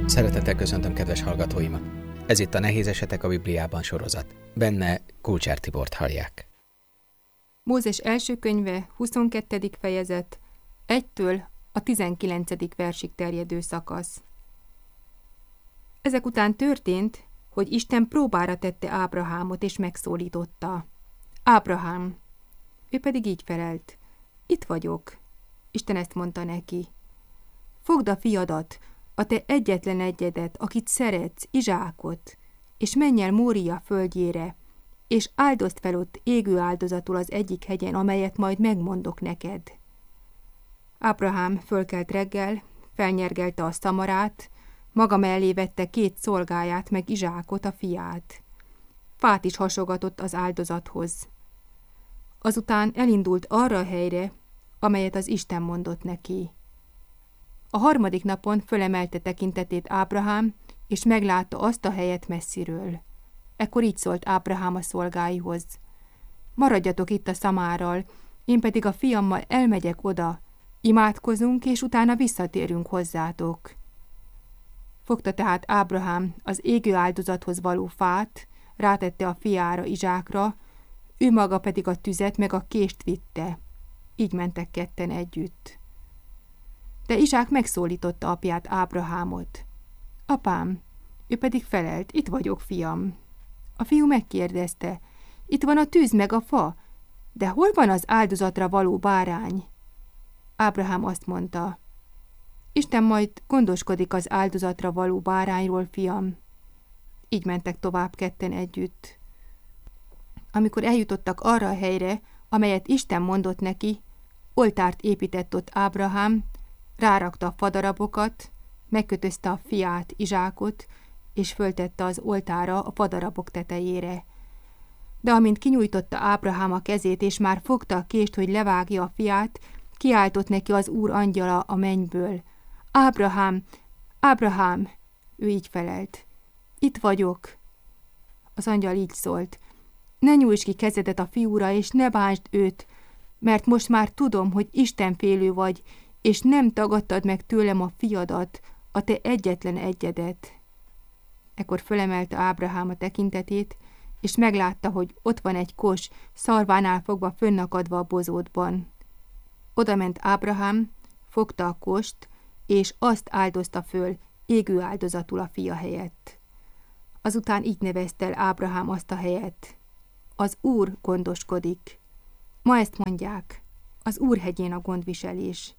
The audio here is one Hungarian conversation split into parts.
Szeretettel köszöntöm kedves hallgatóimat! Ez itt a Nehéz esetek a Bibliában sorozat. Benne Kulcsár Tibort hallják. Mózes első könyve, 22. fejezet, 1-től a 19. versig terjedő szakasz. Ezek után történt, hogy Isten próbára tette Ábrahámot és megszólította. Ábrahám! Ő pedig így felelt. Itt vagyok. Isten ezt mondta neki. Fogd a fiadat, a te egyetlen egyedet, akit szeretsz, Izsákot, és menj el Mória földjére, és áldozd fel ott égő áldozatul az egyik hegyen, amelyet majd megmondok neked. Ábrahám fölkelt reggel, felnyergelte a szamarát, maga mellé vette 2 szolgáját, meg Izsákot, a fiát. Fát is hasogatott az áldozathoz. Azután elindult arra a helyre, amelyet az Isten mondott neki. A 3. napon fölemelte tekintetét Ábrahám, és meglátta azt a helyet messziről. Ekkor így szólt Ábrahám a szolgáihoz. Maradjatok itt a szamárral, én pedig a fiammal elmegyek oda, imádkozunk, és utána visszatérünk hozzátok. Fogta tehát Ábrahám az égő áldozathoz való fát, rátette a fiára, Izsákra, ő maga pedig a tüzet meg a kést vitte. Így mentek ketten együtt. De Izsák megszólította apját, Ábrahámot. Apám, ő pedig felelt, itt vagyok, fiam. A fiú megkérdezte, itt van a tűz meg a fa, de hol van az áldozatra való bárány? Ábrahám azt mondta, Isten majd gondoskodik az áldozatra való bárányról, fiam. Így mentek tovább ketten együtt. Amikor eljutottak arra a helyre, amelyet Isten mondott neki, oltárt épített ott Ábrahám, rárakta a fadarabokat, megkötözte a fiát, Izsákot, és föltette az oltára a fadarabok tetejére. De amint kinyújtotta Ábrahám a kezét, és már fogta a kést, hogy levágja a fiát, kiáltott neki az Úr angyala a mennyből. Ábrahám! Ábrahám! Ő így felelt. Itt vagyok. Az angyal így szólt. Ne nyújts ki kezedet a fiúra, és ne bántsd őt, mert most már tudom, hogy istenfélő vagy, és nem tagadtad meg tőlem a fiadat, a te egyetlen egyedet. Ekkor fölemelte Ábrahám a tekintetét, és meglátta, hogy ott van egy kos, szarvánál fogva fönnakadva a bozótban. Oda ment Ábrahám, fogta a kost, és azt áldozta föl égő áldozatul a fia helyett. Azután így nevezte el Ábrahám azt a helyet. Az Úr gondoskodik. Ma ezt mondják, az Úr hegyén a gondviselés.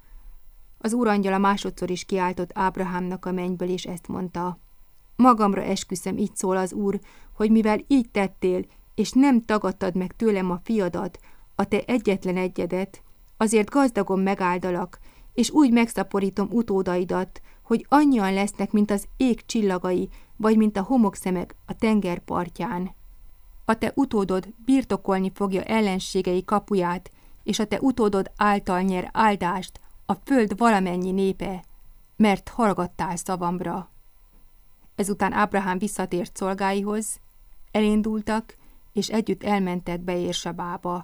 Az Úr angyala másodszor is kiáltott Ábrahámnak a mennyből, és ezt mondta. Magamra esküszöm, így szól az Úr, hogy mivel így tettél, és nem tagadtad meg tőlem a fiadat, a te egyetlen egyedet, azért gazdagon megáldalak, és úgy megszaporítom utódaidat, hogy annyian lesznek, mint az ég csillagai, vagy mint a homokszemek a tenger partján. A te utódod birtokolni fogja ellenségei kapuját, és a te utódod által nyer áldást a föld valamennyi népe, mert hallgattál szavamra. Ezután Ábrahám visszatért szolgáihoz, elindultak, és együtt elmentek Beérsabába.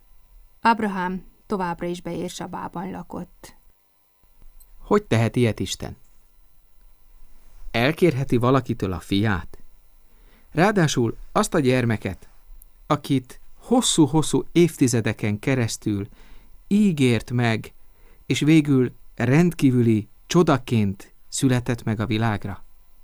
Ábrahám továbbra is Beérsabában lakott. Hogy tehet ilyet Isten? Elkérheti valakitől a fiát? Ráadásul azt a gyermeket, akit hosszú-hosszú évtizedeken keresztül ígért meg, és végül rendkívüli csodaként született meg a világra.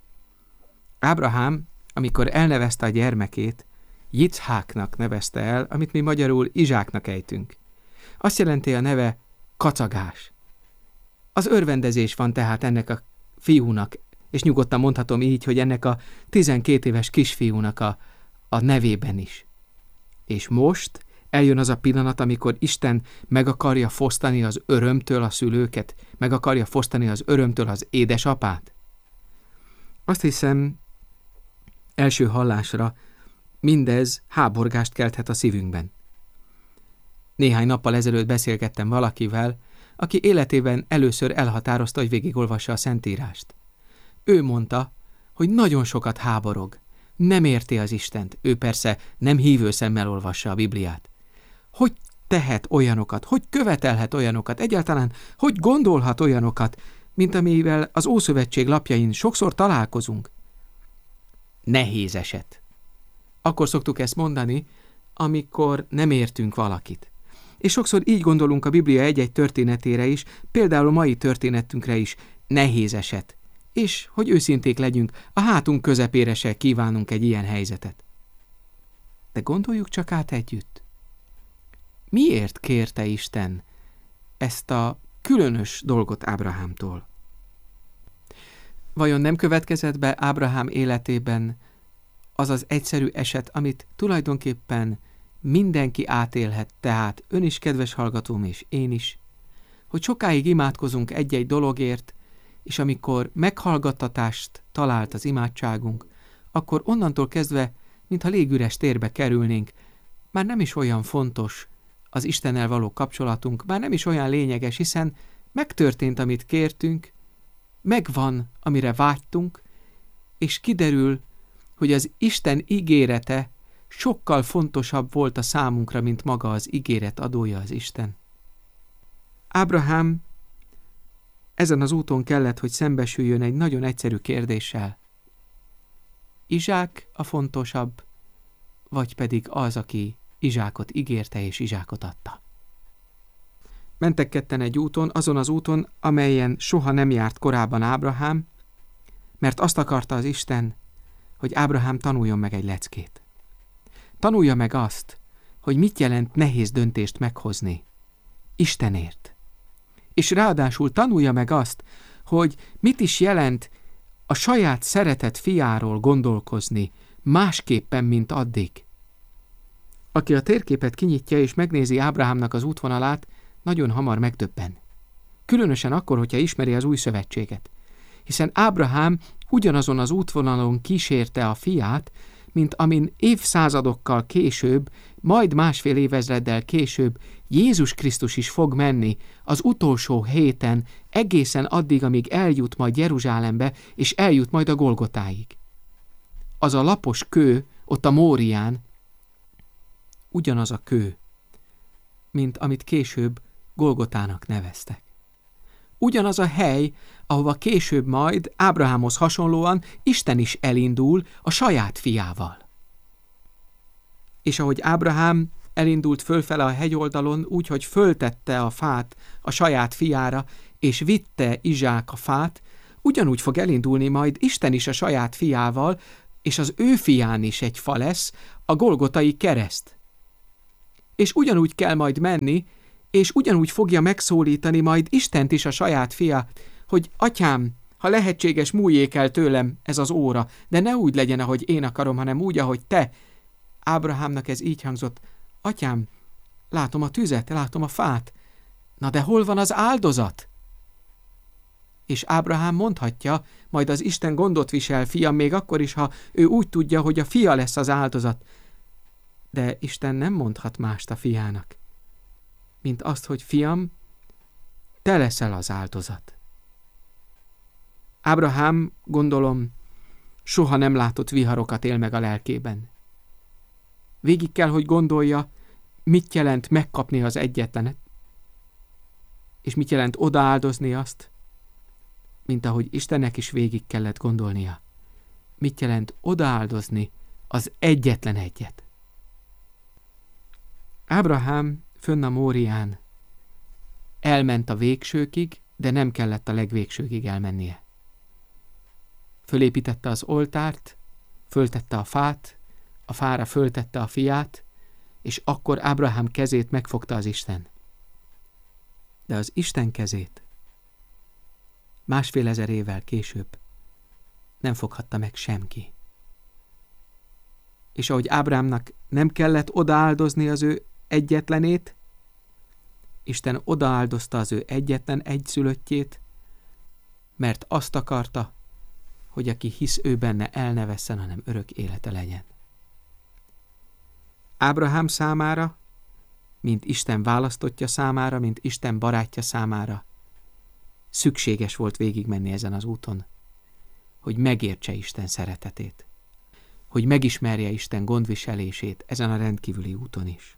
Ábrahám, amikor elnevezte a gyermekét, Jicháknak nevezte el, amit mi magyarul Izsáknak ejtünk. Azt jelenti a neve kacagás. Az örvendezés van tehát ennek a fiúnak, és nyugodtan mondhatom így, hogy ennek a 12 éves kisfiúnak a nevében is. És most eljön az a pillanat, amikor Isten meg akarja fosztani az örömtől a szülőket, meg akarja fosztani az örömtől az édesapát. Azt hiszem, első hallásra mindez háborgást kelthet a szívünkben. Néhány nappal ezelőtt beszélgettem valakivel, aki életében először elhatározta, hogy végigolvassa a Szentírást. Ő mondta, hogy nagyon sokat háborog, nem érti az Istent, ő persze nem hívő szemmel olvassa a Bibliát. Hogy tehet olyanokat, hogy követelhet olyanokat, egyáltalán hogy gondolhat olyanokat, mint amivel az Ószövetség lapjain sokszor találkozunk. Nehéz eset. Akkor szoktuk ezt mondani, amikor nem értünk valakit. És sokszor így gondolunk a Biblia egy-egy történetére is, például a mai történetünkre is, nehéz eset. És, hogy őszinték legyünk, a hátunk közepére se kívánunk egy ilyen helyzetet. De gondoljuk csak át együtt. Miért kérte Isten ezt a különös dolgot Ábrahámtól? Vajon nem következett be Ábrahám életében az az egyszerű eset, amit tulajdonképpen mindenki átélhet, tehát ön is, kedves hallgatóm, és én is, hogy sokáig imádkozunk egy-egy dologért, és amikor meghallgattatást talált az imádságunk, akkor onnantól kezdve, mintha légüres térbe kerülnénk, már nem is olyan fontos az Istennel való kapcsolatunk, már nem is olyan lényeges, hiszen megtörtént, amit kértünk, megvan, amire vágytunk, és kiderül, hogy az Isten ígérete sokkal fontosabb volt a számunkra, mint maga az ígéret adója, az Isten. Ábrahám ezen az úton kellett, hogy szembesüljön egy nagyon egyszerű kérdéssel. Izsák a fontosabb, vagy pedig az, aki Izsákot ígérte és Izsákot adta? Mentek ketten egy úton, azon az úton, amelyen soha nem járt korábban Ábrahám, mert azt akarta az Isten, hogy Ábrahám tanuljon meg egy leckét. Tanulja meg azt, hogy mit jelent nehéz döntést meghozni Istenért. És ráadásul tanulja meg azt, hogy mit is jelent a saját szeretett fiáról gondolkozni másképpen, mint addig. Aki a térképet kinyitja és megnézi Ábrahámnak az útvonalát, nagyon hamar megdöbben. Különösen akkor, hogyha ismeri az új szövetséget. Hiszen Ábrahám ugyanazon az útvonalon kísérte a fiát, mint amin évszázadokkal később, majd másfél évezreddel később Jézus Krisztus is fog menni az utolsó héten, egészen addig, amíg eljut majd Jeruzsálembe, és eljut majd a Golgotáig. Az a lapos kő ott a Mórián ugyanaz a kő, mint amit később Golgotának neveztek. Ugyanaz a hely, ahova később majd Ábrahámhoz hasonlóan Isten is elindul a saját fiával. És ahogy Ábrahám elindult fölfele a hegyoldalon úgy, hogy föltette a fát a saját fiára, és vitte Izsák a fát, ugyanúgy fog elindulni majd Isten is a saját fiával, és az ő fián is egy fa lesz, a Golgotai kereszt. És ugyanúgy kell majd menni, és ugyanúgy fogja megszólítani majd Istent is a saját fiát, hogy atyám, ha lehetséges, múljék el tőlem ez az óra, de ne úgy legyen, ahogy én akarom, hanem úgy, ahogy te. Ábrahámnak ez így hangzott: atyám, látom a tüzet, látom a fát, na de hol van az áldozat? És Ábrahám mondhatja, majd az Isten gondot visel, fiam, még akkor is, ha ő úgy tudja, hogy a fia lesz az áldozat. De Isten nem mondhat mást a fiának, mint azt, hogy fiam, te leszel az áldozat. Ábrahám, gondolom, soha nem látott viharokat él meg a lelkében. Végig kell, hogy gondolja, mit jelent megkapni az egyetlenet, és mit jelent odaáldozni azt, mint ahogy Istennek is végig kellett gondolnia. Mit jelent odaáldozni az egyetlen egyet. Ábrahám fönn a Mórián elment a végsőkig, de nem kellett a legvégsőkig elmennie. Fölépítette az oltárt, föltette a fát, a fára föltette a fiát, és akkor Ábrahám kezét megfogta az Isten. De az Isten kezét 1500 évvel később nem foghatta meg senki. És ahogy Ábrahámnak nem kellett odaáldozni az ő egyetlenét, Isten odaáldozta az ő egyetlen egyszülöttjét, mert azt akarta, hogy aki hisz ő benne, el ne vesszen, hanem örök élete legyen. Ábrahám számára, mint Isten választottja számára, mint Isten barátja számára szükséges volt végigmenni ezen az úton, hogy megértse Isten szeretetét, hogy megismerje Isten gondviselését ezen a rendkívüli úton is.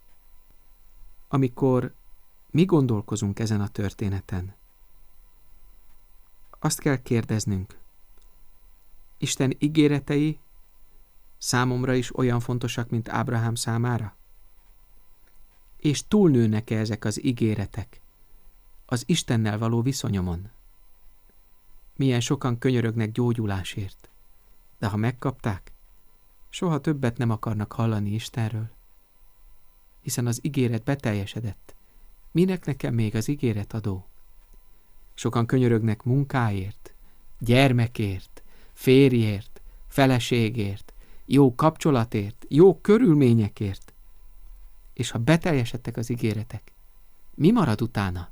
Amikor mi gondolkozunk ezen a történeten, Azt kell kérdeznünk, Isten ígéretei számomra is olyan fontosak, mint Ábrahám számára? És túlnőnek-e ezek az ígéretek az Istennel való viszonyomon? Milyen sokan könyörögnek gyógyulásért, de ha megkapták, soha többet nem akarnak hallani Istenről, hiszen az ígéret beteljesedett. Minek nekem még az ígéretadó? Sokan könyörögnek munkáért, gyermekért, férjért, feleségért, jó kapcsolatért, jó körülményekért. És ha beteljesedtek az ígéretek, mi marad utána?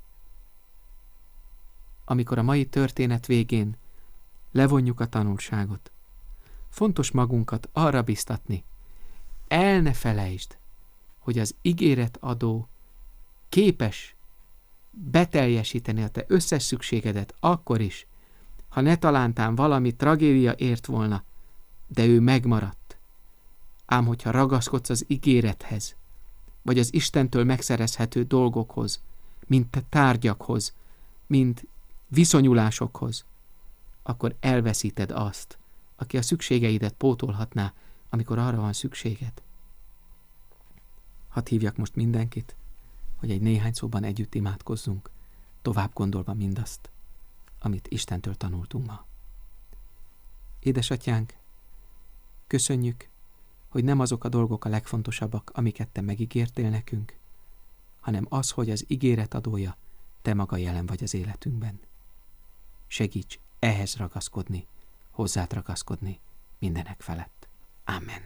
Amikor a mai történet végén levonjuk a tanulságot, fontos magunkat arra biztatni, el ne felejtsd, hogy az ígéretadó képes beteljesíteni a te összes szükségedet akkor is, ha ne talántán valami tragédia ért volna, de ő megmaradt. Ám hogyha ragaszkodsz az ígérethez, vagy az Istentől megszerezhető dolgokhoz, mint tárgyakhoz, mint viszonyulásokhoz, akkor elveszíted azt, aki a szükségeidet pótolhatná, amikor arra van szükséged. Hadd hívjak most mindenkit, hogy egy néhány szóban együtt imádkozzunk, tovább gondolva mindazt, amit Istentől tanultunk ma. Édesatyánk, köszönjük, hogy nem azok a dolgok a legfontosabbak, amiket te megígértél nekünk, hanem az, hogy az ígéretadója te maga jelen vagy az életünkben. Segíts ehhez ragaszkodni, hozzád ragaszkodni mindenek felett. Amen.